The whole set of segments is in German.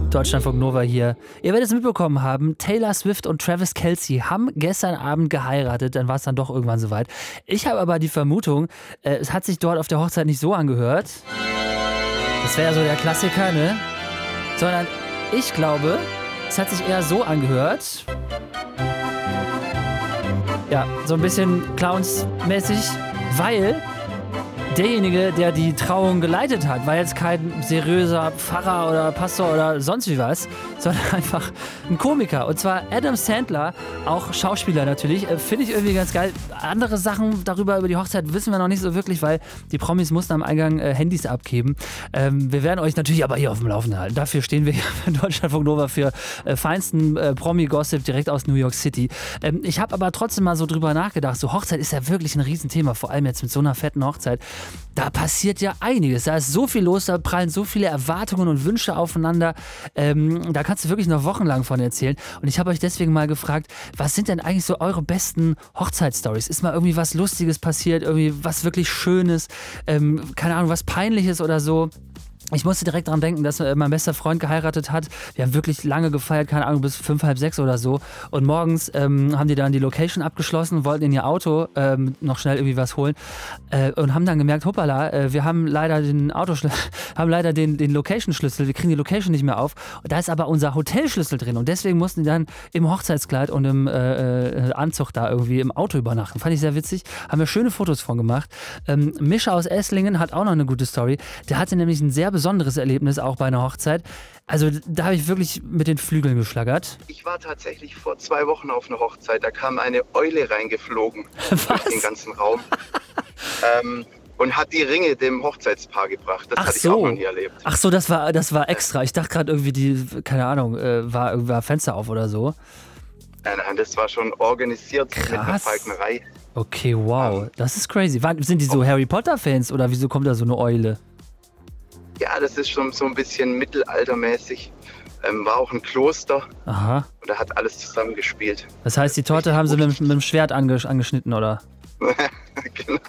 Deutschlandfunk Nova hier. Ihr werdet es mitbekommen haben, Taylor Swift und Travis Kelce haben gestern Abend geheiratet, dann war es dann doch irgendwann soweit. Ich habe aber die Vermutung, es hat sich dort auf der Hochzeit nicht so angehört. Das wäre ja so der Klassiker, ne? Sondern ich glaube, es hat sich eher so angehört. Ja, so ein bisschen clownsmäßig, weil derjenige, der die Trauung geleitet hat, war jetzt kein seriöser Pfarrer oder Pastor oder sonst wie was, sondern einfach ein Komiker. Und zwar Adam Sandler, auch Schauspieler natürlich. Finde ich irgendwie ganz geil. Andere Sachen über die Hochzeit wissen wir noch nicht so wirklich, weil die Promis mussten am Eingang Handys abgeben. Wir werden euch natürlich aber hier auf dem Laufenden halten. Dafür stehen wir hier in Deutschlandfunk Nova für feinsten Promi-Gossip direkt aus New York City. Ich habe aber trotzdem mal so drüber nachgedacht. So Hochzeit ist ja wirklich ein Riesenthema, vor allem jetzt mit so einer fetten Hochzeit. Da passiert ja einiges. Da ist so viel los, da prallen so viele Erwartungen und Wünsche aufeinander. Da kannst du wirklich noch wochenlang von erzählen. Und ich habe euch deswegen mal gefragt, was sind denn eigentlich so eure besten Hochzeitsstories? Ist mal irgendwie was Lustiges passiert, irgendwie was wirklich Schönes, keine Ahnung, was Peinliches oder so? Ich musste direkt daran denken, dass mein bester Freund geheiratet hat. Wir haben wirklich lange gefeiert, keine Ahnung, bis 5, halb 6 oder so. Und morgens haben die dann die Location abgeschlossen, wollten in ihr Auto noch schnell irgendwie was holen und haben dann gemerkt, hoppala, wir haben leider den den Location-Schlüssel, wir kriegen die Location nicht mehr auf. Und da ist aber unser Hotelschlüssel drin. Und deswegen mussten die dann im Hochzeitskleid und im Anzug da irgendwie im Auto übernachten. Fand ich sehr witzig. Haben wir schöne Fotos von gemacht. Mischa aus Esslingen hat auch noch eine gute Story. Der hatte nämlich ein sehr besonderes Erlebnis auch bei einer Hochzeit. Also da habe ich wirklich mit den Flügeln geschlagert. Ich war tatsächlich vor 2 Wochen auf einer Hochzeit. Da kam eine Eule reingeflogen durch den ganzen Raum und hat die Ringe dem Hochzeitspaar gebracht. Das hatte ich auch noch nie erlebt. Ach so, das war extra. Ich dachte gerade irgendwie, keine Ahnung, war Fenster auf oder so. Nein, das war schon organisiert. Krass. Mit einer Falknerei. Okay, wow. Das ist crazy. Sind die so Harry Potter-Fans oder wieso kommt da so eine Eule? Ja, das ist schon so ein bisschen mittelaltermäßig. War auch ein Kloster. Aha. Und da hat alles zusammengespielt. Das heißt, die Torte haben sie mit dem Schwert angeschnitten, oder? Genau.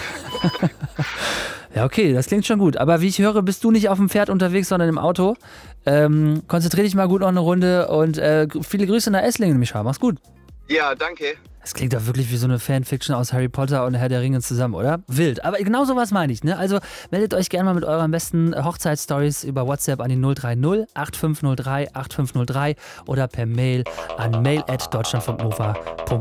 Ja, okay, das klingt schon gut. Aber wie ich höre, bist du nicht auf dem Pferd unterwegs, sondern im Auto. Konzentrier dich mal gut noch eine Runde und viele Grüße nach Esslingen, Micha. Mach's gut. Ja, danke. Das klingt doch wirklich wie so eine Fanfiction aus Harry Potter und Herr der Ringe zusammen, oder? Wild. Aber genau sowas meine ich, ne? Also meldet euch gerne mal mit euren besten Hochzeitsstories über WhatsApp an die 030 8503 8503 oder per Mail an mail@deutschlandfunknova.de.